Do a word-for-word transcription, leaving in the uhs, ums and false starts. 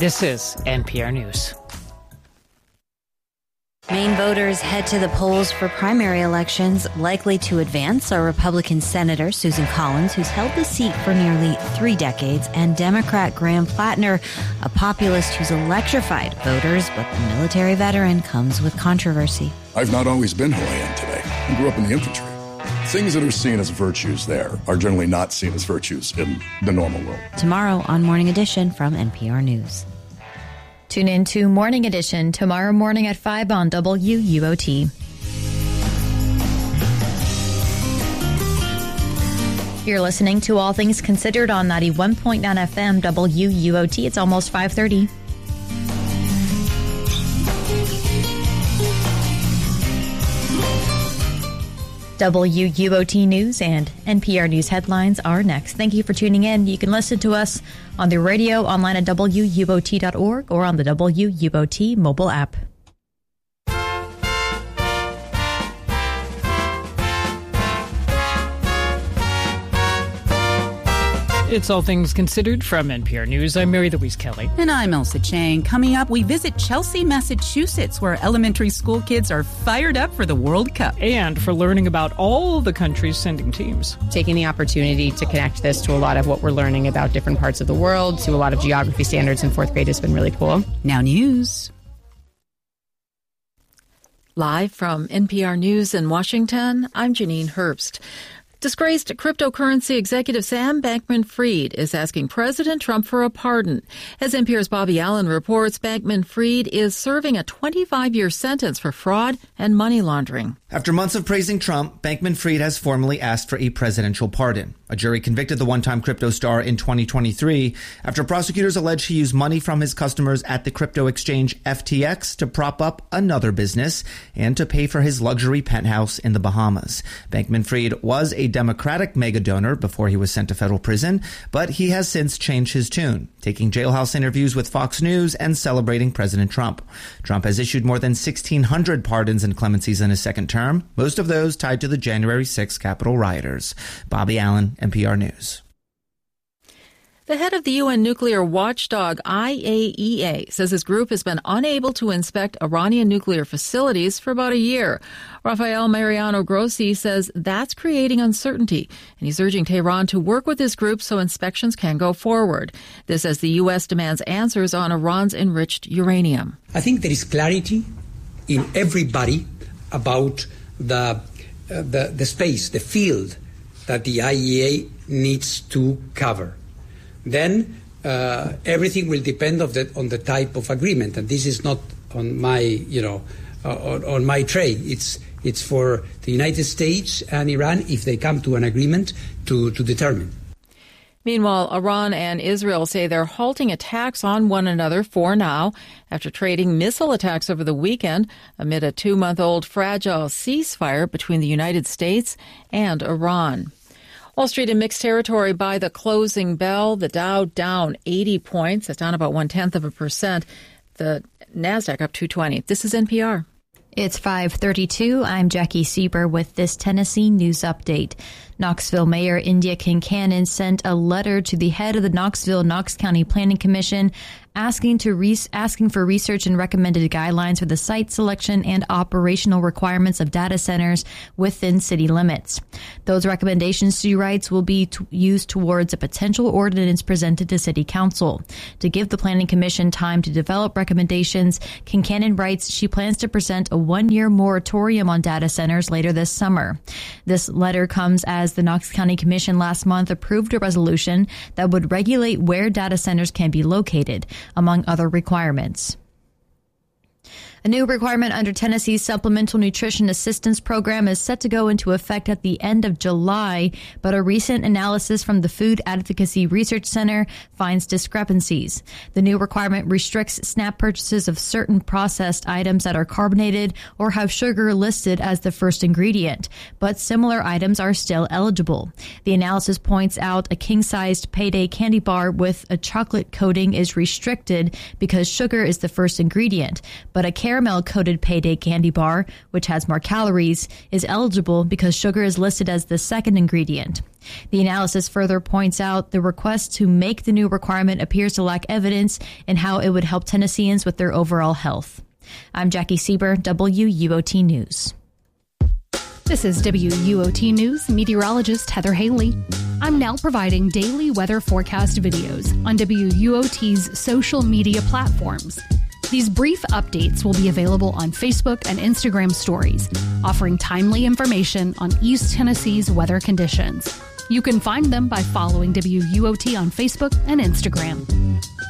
This is N P R News. Maine voters head to the polls for primary elections. Likely to advance are Republican Senator Susan Collins, who's held the seat for nearly three decades, and Democrat Graham Plattner, a populist who's electrified voters, but the military veteran comes with controversy. I've not always been who I am today. I grew up in the infantry. Things that are seen as virtues there are generally not seen as virtues in the normal world. Tomorrow on Morning Edition from N P R News. Tune in to Morning Edition tomorrow morning at five on W U O T. You're listening to All Things Considered on ninety-one point nine F M W U O T. It's almost five thirty. W U O T News and N P R News headlines are next. Thank you for tuning in. You can listen to us on the radio, online at W U O T dot org, or on the W U O T mobile app. It's All Things Considered from N P R News. I'm Mary Louise Kelly. And I'm Elsa Chang. Coming up, we visit Chelsea, Massachusetts, where elementary school kids are fired up for the World Cup. And for learning about all the countries sending teams. Taking the opportunity to connect this to a lot of what we're learning about different parts of the world, to a lot of geography standards in fourth grade has been really cool. Now news. Live from N P R News in Washington, I'm Janine Herbst. Disgraced cryptocurrency executive Sam Bankman-Fried is asking President Trump for a pardon. As N P R's Bobby Allen reports, Bankman-Fried is serving a twenty-five-year sentence for fraud and money laundering. After months of praising Trump, Bankman-Fried has formally asked for a presidential pardon. A jury convicted the one-time crypto star in twenty twenty-three after prosecutors alleged he used money from his customers at the crypto exchange F T X to prop up another business and to pay for his luxury penthouse in the Bahamas. Bankman-Fried was a Democratic mega donor before he was sent to federal prison, but he has since changed his tune, taking jailhouse interviews with Fox News and celebrating President Trump. Trump has issued more than sixteen hundred pardons and clemencies in his second term, most of those tied to the January sixth Capitol rioters. Bobby Allen, N P R News. The head of the U N nuclear watchdog I A E A says his group has been unable to inspect Iranian nuclear facilities for about a year. Rafael Mariano Grossi says that's creating uncertainty, and he's urging Tehran to work with his group so inspections can go forward. This as the U S demands answers on Iran's enriched uranium. I think there is clarity in everybody about the, uh, the, the space, the field that the I A E A needs to cover. Then uh, everything will depend of the, on the type of agreement, and this is not on my, you know, uh, on, on my tray. It's it's for the United States and Iran, if they come to an agreement, to, to determine. Meanwhile, Iran and Israel say they're halting attacks on one another for now after trading missile attacks over the weekend amid a two-month-old fragile ceasefire between the United States and Iran. Wall Street in mixed territory by the closing bell. The Dow down eighty points. That's down about one-tenth of a percent. The NASDAQ up two twenty. This is N P R. It's five thirty-two. I'm Jackie Sieber with this Tennessee news update. Knoxville Mayor India Kincannon sent a letter to the head of the Knoxville-Knox County Planning Commission asking to re- asking for research and recommended guidelines for the site selection and operational requirements of data centers within city limits. Those recommendations, she writes, will be t- used towards a potential ordinance presented to City Council. To give the Planning Commission time to develop recommendations, Kincannon writes she plans to present a one-year moratorium on data centers later this summer. This letter comes as the Knox County Commission last month approved a resolution that would regulate where data centers can be located, among other requirements. A new requirement under Tennessee's Supplemental Nutrition Assistance Program is set to go into effect at the end of July, but a recent analysis from the Food Advocacy Research Center finds discrepancies. The new requirement restricts SNAP purchases of certain processed items that are carbonated or have sugar listed as the first ingredient, but similar items are still eligible. The analysis points out a king-sized payday candy bar with a chocolate coating is restricted because sugar is the first ingredient, but a caramel-coated Payday candy bar, which has more calories, is eligible because sugar is listed as the second ingredient. The analysis further points out the request to make the new requirement appears to lack evidence in how it would help Tennesseans with their overall health. I'm Jackie Sieber, W U O T News. This is W U O T News meteorologist Heather Haley. I'm now providing daily weather forecast videos on W U O T's social media platforms. These brief updates will be available on Facebook and Instagram stories, offering timely information on East Tennessee's weather conditions. You can find them by following W U O T on Facebook and Instagram.